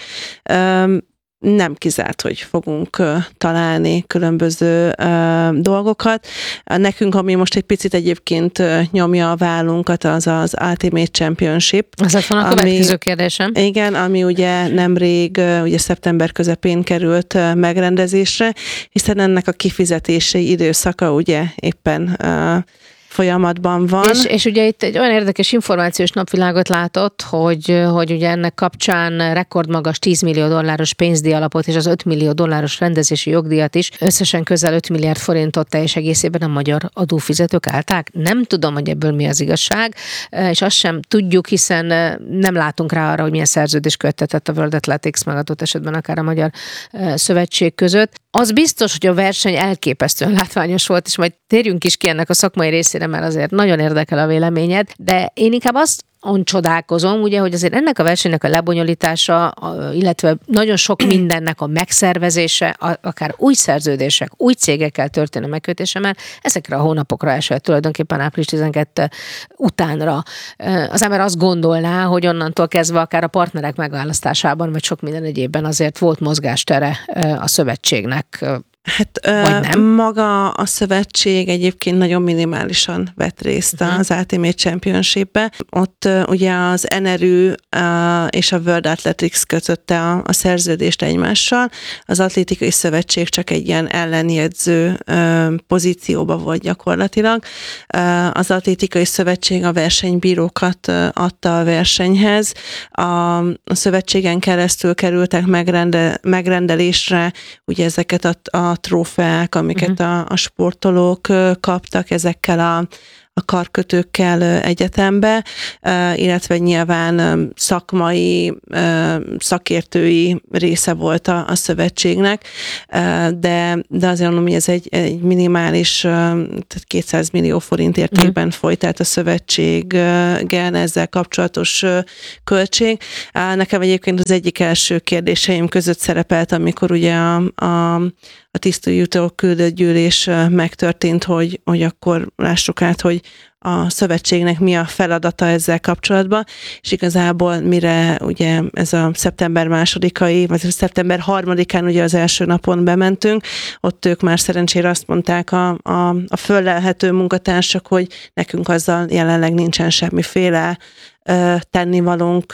Nem kizárt, hogy fogunk találni különböző dolgokat. Nekünk, ami most egy picit egyébként nyomja a vállunkat, az az Ultimate Championship. Az lett volna a következő kérdésem. Igen, ami ugye nemrég, ugye szeptember közepén került megrendezésre, hiszen ennek a kifizetési időszaka ugye éppen folyamatban van. És, és ugye itt egy olyan érdekes információs napvilágot látott, hogy, hogy ugye ennek kapcsán rekordmagas tíz millió dolláros pénzdíj alapot és az öt millió dolláros rendezési jogdíjat is, összesen közel öt milliárd forintot teljes egészében a magyar adófizetők állták. Nem tudom, hogy ebből mi az igazság, és azt sem tudjuk, hiszen nem látunk rá arra, hogy milyen szerződés köttetett a World Athletics, meg adott esetben akár a Magyar Szövetség között. Az biztos, hogy a verseny elképesztően látványos volt, és majd térjünk is ki ennek a szakmai részére, mert azért nagyon érdekel a véleményed, de én inkább azt on csodálkozom, ugye, hogy azért ennek a versenynek a lebonyolítása, illetve nagyon sok mindennek a megszervezése, akár új szerződések, új cégekkel történő megkötése, mert ezekre a hónapokra esett tulajdonképpen április tizenkettő utánra. Az ember azt gondolná, hogy onnantól kezdve akár a partnerek megválasztásában, vagy sok minden egyébben azért volt mozgástere a szövetségnek. Hát nem? maga a szövetség egyébként nagyon minimálisan vett részt uh-huh. az Ultimate Championship-be. Ott ugye az en er ü és a World Athletics kötötte a, a szerződést egymással. Az Atlétikai Szövetség csak egy ilyen ellenjegyző pozícióba volt gyakorlatilag. Az Atlétikai Szövetség a versenybírókat adta a versenyhez. A, a szövetségen keresztül kerültek megrende, megrendelésre ugye ezeket a, a trófeák, amiket uh-huh. a, a sportolók kaptak ezekkel a, a karkötőkkel egyetembe, illetve nyilván szakmai, szakértői része volt a, a szövetségnek, de, de azért mondom, hogy ez egy, egy minimális, tehát kétszáz millió forint értékben uh-huh. folyt át a szövetséggel ezzel kapcsolatos költség. Nekem egyébként az egyik első kérdéseim között szerepelt, amikor ugye a, a a tisztújító küldött gyűlés megtörtént, hogy, hogy akkor lássuk át, hogy a szövetségnek mi a feladata ezzel kapcsolatban, és igazából mire ugye ez a szeptember másodikai, vagy szeptember harmadikán ugye az első napon bementünk, ott ők már szerencsére azt mondták a, a, a föllelhető munkatársak, hogy nekünk azzal jelenleg nincsen semmiféle tennivalónk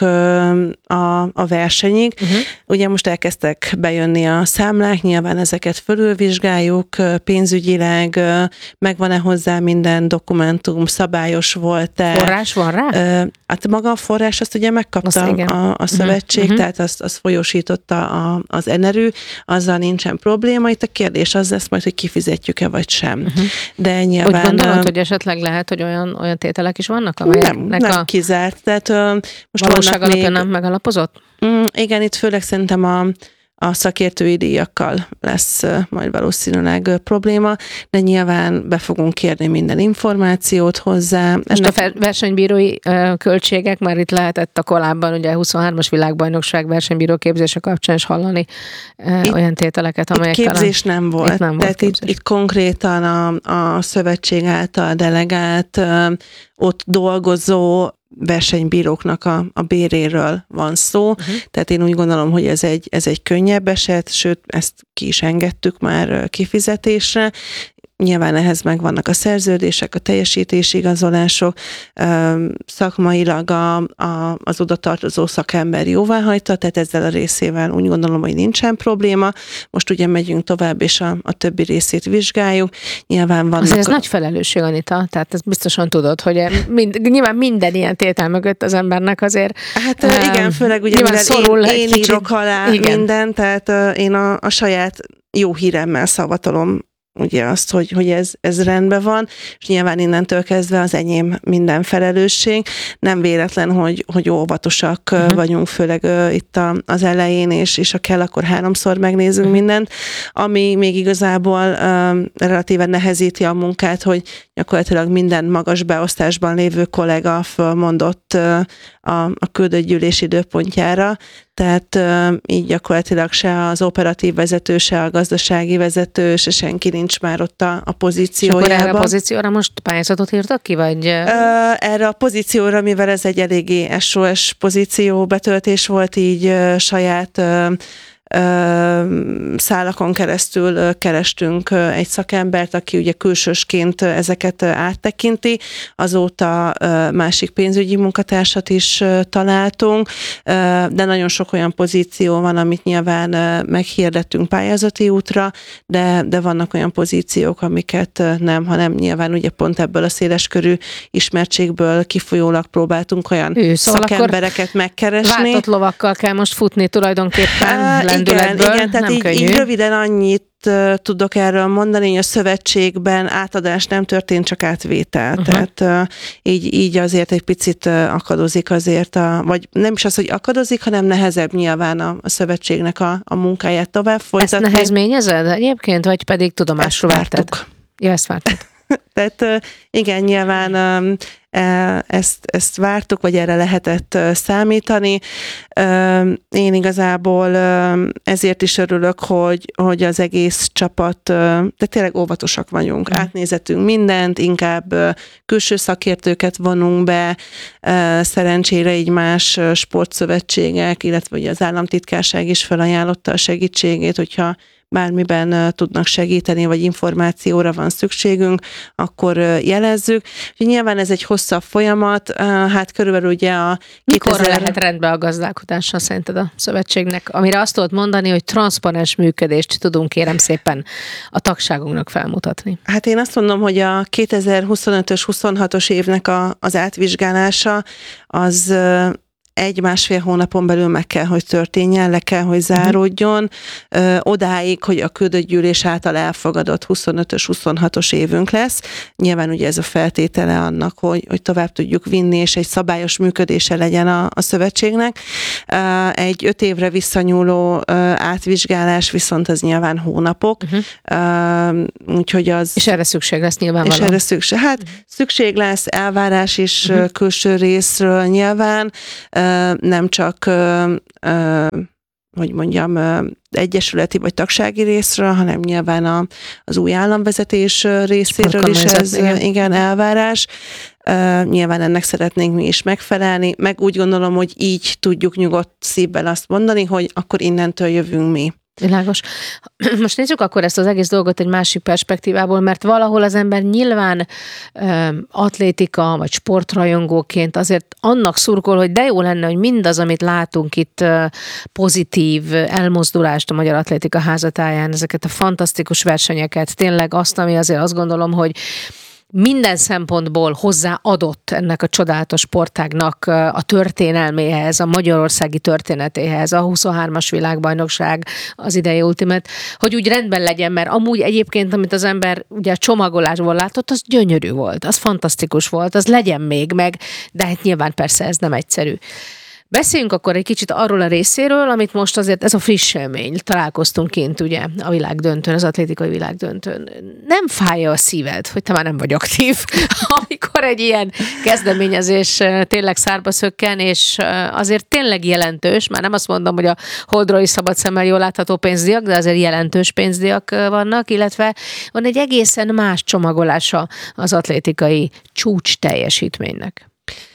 a, a versenyig. Uh-huh. Ugye most elkezdtek bejönni a számlák, nyilván ezeket fölülvizsgáljuk pénzügyileg, megvan-e hozzá minden dokumentum, szabályos volt-e. Forrás van rá? Hát maga a forrás azt ugye megkapta a, a szövetség, uh-huh. tehát azt, azt folyósította a, az en er ü, azzal nincsen probléma. Itt a kérdés az lesz majd, hogy kifizetjük-e vagy sem. Uh-huh. De nyilván... Úgy gondolod, hogy esetleg lehet, hogy olyan, olyan tételek is vannak, amelyeknek nem, nem a... kizárt. Tehát, uh, most valóság alapján még... nem megalapozott? Mm, igen, itt főleg szerintem a, a szakértői díjakkal lesz uh, majd valószínűleg uh, probléma, de nyilván be fogunk kérni minden információt hozzá. Most Ennek... a versenybírói uh, költségek, már itt lehetett a korábban, ugye a huszonhármas világbajnokság versenybíró képzése kapcsán is hallani uh, itt, olyan tételeket, amelyek itt képzés talán... nem volt. Itt nem volt Tehát itt, itt konkrétan a, a szövetség által delegált, uh, ott dolgozó versenybíróknak a, a béréről van szó, uh-huh. tehát én úgy gondolom, hogy ez egy, ez egy könnyebb eset, sőt, ezt ki is engedtük már kifizetésre. Nyilván ehhez megvannak a szerződések, a teljesítési igazolások, szakmailag a, a, az oda tartozó szakember jóvá hagyta, tehát ezzel a részével úgy gondolom, hogy nincsen probléma. Most ugye megyünk tovább, és a, a többi részét vizsgáljuk. Nyilván vannak... Azért ez a... nagy felelősség, Anita, tehát ezt biztosan tudod, hogy mind, nyilván minden ilyen tétel mögött az embernek azért... Hát um, igen, főleg ugye szorul én, én kicsit... írok alá igen. minden, tehát uh, én a, a saját jó híremmel szavatolom ugye azt, hogy, hogy ez, ez rendben van, és nyilván innentől kezdve az enyém minden felelősség. Nem véletlen, hogy, hogy óvatosak uh-huh. vagyunk, főleg uh, itt a, az elején, és, és ha kell, akkor háromszor megnézünk uh-huh. mindent, ami még igazából uh, relatíven nehezíti a munkát, hogy gyakorlatilag minden magas beosztásban lévő kollega fölmondott uh, a, a küldött gyűlés időpontjára, tehát uh, így gyakorlatilag se az operatív vezető, se a gazdasági vezető, se senki nincs már ott a, a pozíciójában. És akkor erre a pozícióra most pályázatot írtak ki, vagy? Uh, erre a pozícióra, mivel ez egy eléggé es o es pozíció betöltés volt, így uh, saját uh, szálakon keresztül kerestünk egy szakembert, aki ugye külsősként ezeket áttekinti. Azóta másik pénzügyi munkatársat is találtunk, de nagyon sok olyan pozíció van, amit nyilván meghirdettünk pályázati útra, de, de vannak olyan pozíciók, amiket nem, hanem nyilván ugye pont ebből a széleskörű ismertségből kifolyólag próbáltunk olyan ő, szóval szakembereket megkeresni. Váltott lovakkal kell most futni tulajdonképpen. Igen, igen, tehát így, így röviden annyit uh, tudok erről mondani, hogy a szövetségben átadás nem történt, csak átvétel. Uh-huh. Tehát uh, így, így azért egy picit uh, akadozik azért, a, vagy nem is az, hogy akadozik, hanem nehezebb nyilván a, a szövetségnek a, a munkáját tovább folytatni. Ezt nehezményezed egyébként, vagy pedig tudomásul vártad? Ja, ezt vártad. Tehát igen, nyilván ezt, ezt vártuk, vagy erre lehetett számítani. Én igazából ezért is örülök, hogy, hogy az egész csapat, de tényleg óvatosak vagyunk. Mm. Átnézettünk mindent, inkább külső szakértőket vonunk be, szerencsére így más sportszövetségek, illetve ugye az államtitkárság is felajánlotta a segítségét, hogyha bármiben tudnak segíteni, vagy információra van szükségünk, akkor jelezzük. Úgyhogy nyilván ez egy hosszabb folyamat, hát körülbelül ugye a Mikor lehet rendbe a gazdálkodással szerinted a szövetségnek, amire azt tudod mondani, hogy transzparens működést tudunk kérem szépen a tagságunknak felmutatni? Hát én azt mondom, hogy a kétezer-huszonötös huszonhatos évnek a, az átvizsgálása az egy-másfél hónapon belül meg kell, hogy történjen, le kell, hogy záródjon, uh-huh. odáig, hogy a küldött gyűlés által elfogadott huszonötös huszonhatos évünk lesz. Nyilván ugye ez a feltétele annak, hogy, hogy tovább tudjuk vinni, és egy szabályos működése legyen a, a szövetségnek. Egy öt évre visszanyúló átvizsgálás viszont az nyilván hónapok. Uh-huh. Úgyhogy az... És erre szükség lesz nyilvánvalóan. És erre szükség. Hát szükség lesz, elvárás is uh-huh. külső részről nyilván, nem csak, hogy mondjam, egyesületi vagy tagsági részről, hanem nyilván a, az új államvezetés részéről is ez igen. igen elvárás. Nyilván ennek szeretnénk mi is megfelelni, meg úgy gondolom, hogy így tudjuk nyugodt szívvel azt mondani, hogy akkor innentől jövünk mi. Világos. Most nézzük akkor ezt az egész dolgot egy másik perspektívából, mert valahol az ember nyilván ö, atlétika vagy sportrajongóként azért annak szurkol, hogy de jó lenne, hogy mindaz, amit látunk itt ö, pozitív elmozdulást a Magyar Atlétika Házatáján, ezeket a fantasztikus versenyeket, tényleg azt, ami azért azt gondolom, hogy minden szempontból hozzáadott ennek a csodálatos sportágnak a történelméhez, a magyarországi történetéhez, a huszonhármas világbajnokság, az idei Ultimate, hogy úgy rendben legyen, mert amúgy egyébként, amit az ember ugye a csomagolásból látott, az gyönyörű volt, az fantasztikus volt, az legyen még meg, de hát nyilván persze ez nem egyszerű. Beszéljünk akkor egy kicsit arról a részéről, amit most azért, ez a friss élmény, találkoztunk kint ugye a világdöntőn, az atlétikai világdöntőn. Nem fáj a szíved, hogy te már nem vagy aktív, amikor egy ilyen kezdeményezés tényleg szárba szökken, és azért tényleg jelentős, már nem azt mondom, hogy a holdról szabad szemmel jól látható pénzdíjak, de azért jelentős pénzdíjak vannak, illetve van egy egészen más csomagolása az atlétikai csúcs teljesítménynek.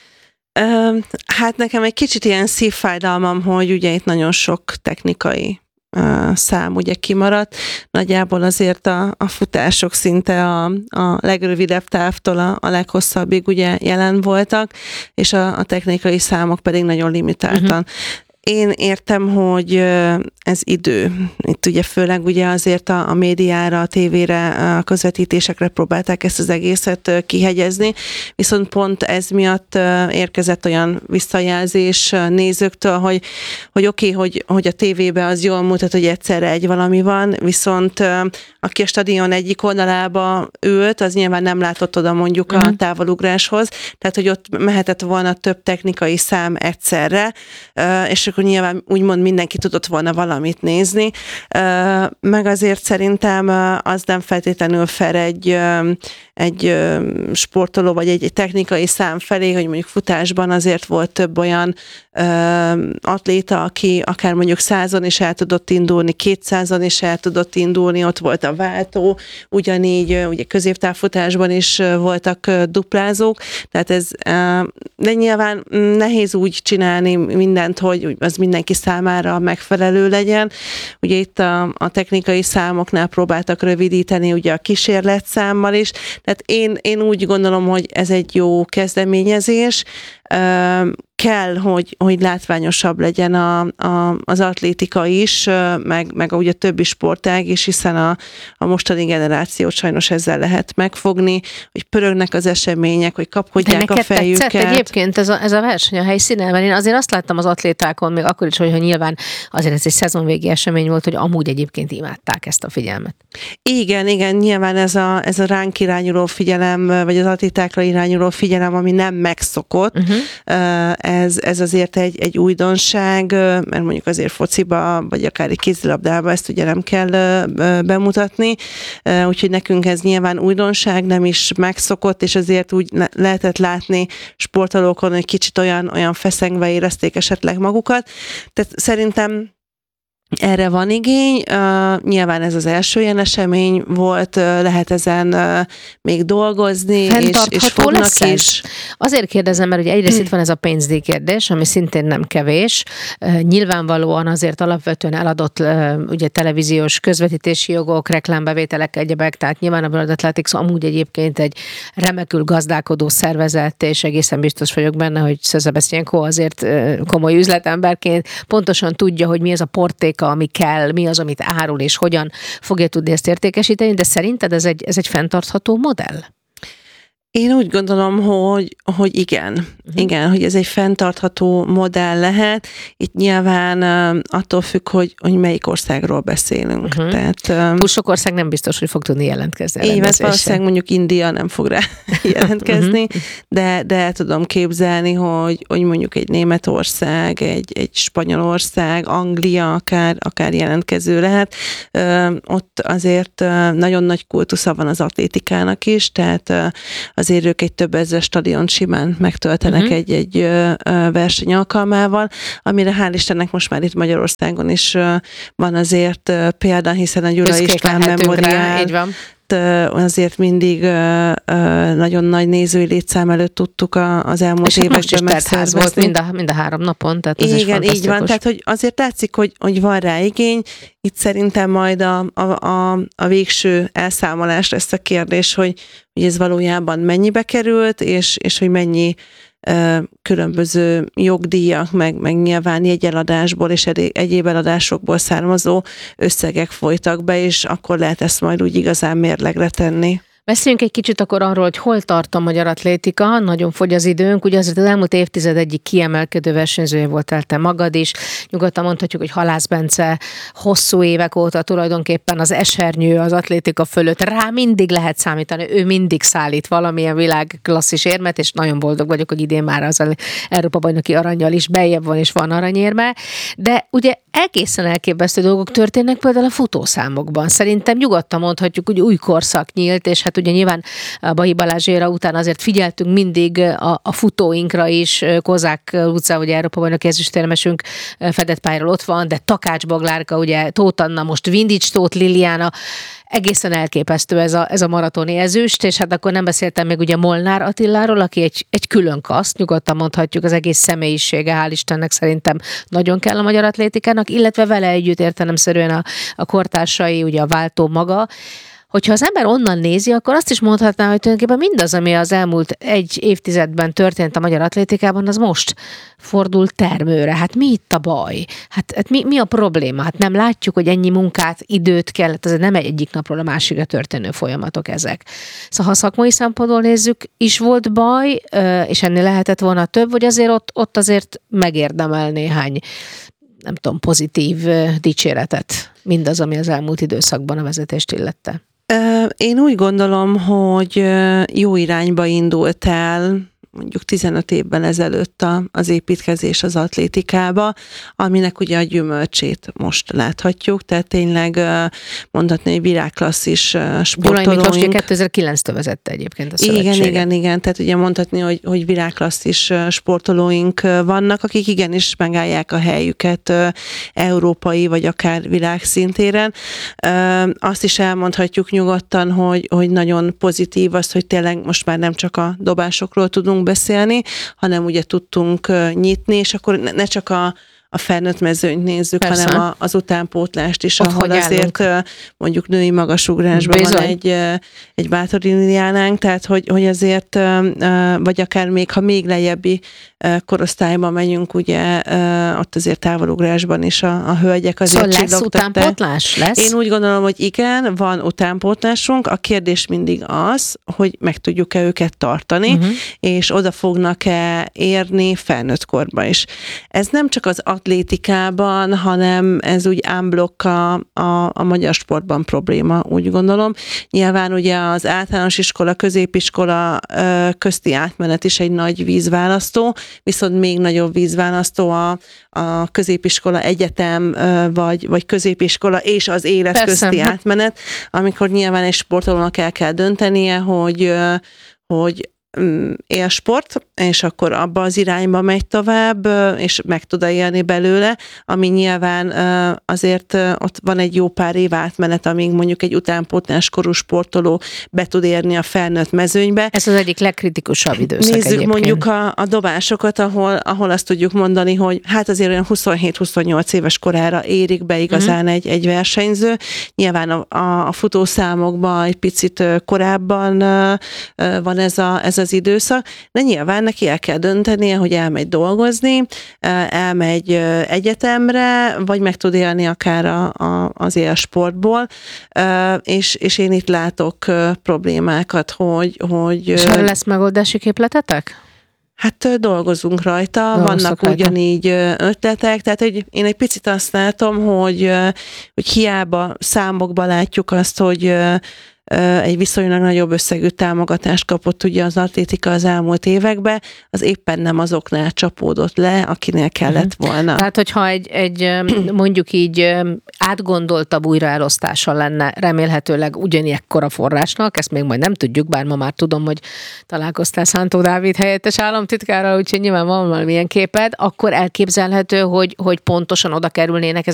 Hát nekem egy kicsit ilyen szívfájdalmam, hogy ugye itt nagyon sok technikai szám ugye kimaradt. Nagyjából azért a, a futások szinte a, a legrövidebb távtól a, a leghosszabbig ugye jelen voltak, és a, a technikai számok pedig nagyon limitáltan. Uh-huh. Én értem, hogy ez idő. Itt ugye főleg ugye azért a, a médiára, a tévére, a közvetítésekre próbálták ezt az egészet kihegyezni, viszont pont ez miatt érkezett olyan visszajelzés nézőktől, hogy, hogy oké, okay, hogy, hogy a tévében az jól mutat, hogy egyszerre egy valami van, viszont aki a stadion egyik oldalába ült, az nyilván nem látott oda mondjuk uh-huh. a távolugráshoz, tehát hogy ott mehetett volna több technikai szám egyszerre, és akkor nyilván úgymond mindenki tudott volna valamit nézni, meg azért szerintem az nem feltétlenül fair egy, egy sportoló, vagy egy technikai szám felé, hogy mondjuk futásban azért volt több olyan atléta, aki akár mondjuk százon is el tudott indulni, kétszázon is el tudott indulni, ott volt a váltó, ugyanígy ugye középtávfutásban is voltak duplázók, tehát ez, de nyilván nehéz úgy csinálni mindent, hogy az mindenki számára megfelelő legyen. Ugye itt a, a technikai számoknál próbáltak rövidíteni, ugye a kísérletszámmal is, tehát én, én úgy gondolom, hogy ez egy jó kezdeményezés, kell, hogy, hogy látványosabb legyen a, a, az atlétika is, meg, meg ugye a többi sportág is, hiszen a, a mostani generációt sajnos ezzel lehet megfogni, hogy pörögnek az események, hogy kapkodják a fejüket. Tetszett egyébként ez a, ez a verseny a helyszínen, mert én azért azt láttam az atlétákon, még akkor is, hogyha nyilván azért ez egy szezonvégi esemény volt, hogy amúgy egyébként imádták ezt a figyelmet. Igen, igen, nyilván ez a, ez a ránk irányuló figyelem, vagy az atlétákra irányuló figyelem, ami nem megszokott, uh-huh. Ez, ez azért egy, egy újdonság, mert mondjuk azért fociba, vagy akár egy kézilabdába ezt ugye nem kell bemutatni, úgyhogy nekünk ez nyilván újdonság, nem is megszokott, és azért úgy lehetett látni sportolókon, hogy kicsit olyan, olyan feszengve érezték esetleg magukat. Tehát szerintem Erre van igény, uh, nyilván ez az első ilyen esemény volt, uh, lehet ezen uh, még dolgozni, és, és fognak lesz is. Azért kérdezem, mert ugye egyrészt itt van ez a pénzdíj kérdés, ami szintén nem kevés. Uh, nyilvánvalóan azért alapvetően eladott uh, ugye televíziós közvetítési jogok, reklámbevételek, egyebek, tehát nyilván a World Athletics amúgy egyébként egy remekül gazdálkodó szervezet, és egészen biztos vagyok benne, hogy Szebesztyenko azért uh, komoly üzletemberként pontosan tudja, hogy mi ez a porték, ami kell, mi az, amit árul, és hogyan fogja tudni ezt értékesíteni, de szerinted ez egy, ez egy fenntartható modell? Én úgy gondolom, hogy, hogy igen. Uh-huh. Igen, hogy ez egy fenntartható modell lehet. Itt nyilván uh, attól függ, hogy, hogy melyik országról beszélünk. Uh-huh. Tehát, um, Túl sok ország nem biztos, hogy fog tudni jelentkezni. Évet valószínűleg mondjuk India nem fog rá jelentkezni, uh-huh. de, de el tudom képzelni, hogy, hogy mondjuk egy Németország, egy, egy Spanyolország, Anglia akár, akár jelentkező lehet. Uh, ott azért uh, nagyon nagy kultusza van az atlétikának is, tehát uh, azért ők egy több ezer stadiont simán megtöltenek uh-huh. egy-egy verseny alkalmával, amire hál' Istennek most már itt Magyarországon is van azért példa, hiszen a Gyula István Memoriál azért mindig nagyon nagy nézői létszám előtt tudtuk az elmúlt és években megszervezni. Volt mind a, mind a három napon, tehát ez igen, így van, tehát hogy azért látszik, hogy, hogy van rá igény. Itt szerintem majd a, a, a, a végső elszámolás lesz a kérdés, hogy, hogy ez valójában mennyibe került, és, és hogy mennyi különböző jogdíjak, meg, meg nyilván jegyeladásból és egyéb eladásokból származó összegek folytak be, és akkor lehet ezt majd úgy igazán mérlegre tenni. Beszéljünk egy kicsit akkor arról, hogy hol tart a magyar atlétika, nagyon fogy az időnk, ugye azért az elmúlt évtized egyik kiemelkedő versenyzője voltál te magad is, nyugodtan mondhatjuk, hogy Halász Bence hosszú évek óta tulajdonképpen az esernyő az atlétika fölött, rá mindig lehet számítani, ő mindig szállít valamilyen világklasszis érmet, és nagyon boldog vagyok, hogy idén már az Európa-bajnoki arannyal is beljebb van, és van aranyérme, de ugye egészen elképesztő dolgok történnek például a futószámokban. Szerintem nyugodtan mondhatjuk, hogy új korszak nyílt, és hát ugye nyilván a Bahi Balázs éra után azért figyeltünk mindig a, a futóinkra is, Kozák Luca, ugye Európa-bajnoki ezüstérmesünk fedett pályáról ott van, de Takács Boglárka, ugye Tóth Anna, most Vindics Tóth Liliana, egészen elképesztő ez a, ez a maratoni ezüst, és hát akkor nem beszéltem még ugye Molnár Attiláról, aki egy, egy külön kaszt, nyugodtan mondhatjuk, az egész személyisége, hál' Istennek szerintem nagyon kell a magyar atlétikának, illetve vele együtt értelemszerűen a, a kortársai, ugye a váltó maga. Hogyha az ember onnan nézi, akkor azt is mondhatná, hogy tulajdonképpen mindaz, ami az elmúlt egy évtizedben történt a magyar atlétikában, az most fordul termőre. Hát mi itt a baj? Hát, hát mi, mi a probléma? Hát nem látjuk, hogy ennyi munkát, időt kellett, ez nem egy egyik napról a másikra történő folyamatok ezek. Szóval ha szakmai szempontból nézzük, is volt baj, és ennél lehetett volna több, vagy azért ott, ott azért megérdemel néhány, nem tudom, pozitív dicséretet, mindaz, ami az elmúlt időszakban a vezetést illette. Én úgy gondolom, hogy jó irányba indult el mondjuk tizenöt évvel ezelőtt az építkezés az atlétikába, aminek ugye a gyümölcsét most láthatjuk, tehát tényleg mondhatni, hogy világklasszis sportolóink. Gyulai Miklós ugye kétezer-kilenctől vezette egyébként a szövetséget. Igen, igen, igen, tehát ugye mondhatni, hogy, hogy világklasszis sportolóink vannak, akik igenis megállják a helyüket európai vagy akár világszintéren. Azt is elmondhatjuk nyugodtan, hogy, hogy nagyon pozitív az, hogy tényleg most már nem csak a dobásokról tudunk beszélni, hanem ugye tudtunk nyitni, és akkor ne csak a, a felnőtt mezőnyt nézzük, persze, hanem a, az utánpótlást is, ott ahol azért állunk. Mondjuk női magasugrásban van egy, egy Báthori Liliánánk, tehát hogy, hogy azért, vagy akár még, ha még lejjebbi korosztályban megyünk, ugye ott azért távolugrásban is a, a hölgyek azért szóval lesz utánpótlás? Lesz? Én úgy gondolom, hogy igen, van utánpótlásunk. A kérdés mindig az, hogy meg tudjuk-e őket tartani, uh-huh. és oda fognak-e érni felnőtt korban is. Ez nem csak az atlétikában, hanem ez úgy unblock a, a, a magyar sportban probléma, úgy gondolom. Nyilván ugye az általános iskola, középiskola közti átmenet is egy nagy vízválasztó, viszont még nagyobb vízválasztó a, a középiskola, egyetem, vagy, vagy középiskola és az élet Persze. közti átmenet, amikor nyilván egy sportolónak el kell döntenie, hogy, hogy élsport, és akkor abba az irányba megy tovább, és meg tud élni belőle, ami nyilván azért ott van egy jó pár év átmenet, amíg mondjuk egy utánpótlás korú sportoló be tud érni a felnőtt mezőnybe. Ez az egyik legkritikusabb időszak. Nézzük egyébként. mondjuk a, a dobásokat, ahol, ahol azt tudjuk mondani, hogy hát azért olyan huszonhét-huszonnyolc éves korára érik be igazán uh-huh. egy, egy versenyző. Nyilván a, a, a futószámokban egy picit korábban van ez, a, ez az időszak, de nyilván neki el kell döntenie, hogy elmegy dolgozni, elmegy egyetemre, vagy meg tud élni akár a, a, az élsportból, és, és én itt látok problémákat, hogy... hogy és erre lesz megoldási képletetek? Hát dolgozunk rajta, Dolgoztok vannak rajta. ugyanígy ötletek, tehát egy, én egy picit azt látom, hogy, hogy hiába számokban látjuk azt, hogy egy viszonylag nagyobb összegű támogatást kapott ugye az atlétika az elmúlt években, az éppen nem azoknál csapódott le, akinél kellett volna. Tehát, hogyha egy, egy mondjuk így átgondoltabb újraelosztása lenne remélhetőleg ugyaniekkora forrásnak, ezt még majd nem tudjuk, bár ma már tudom, hogy találkoztál Szántó Dávid helyettes államtitkárral, úgyhogy nyilván van valamilyen képed, akkor elképzelhető, hogy, hogy pontosan oda kerülnének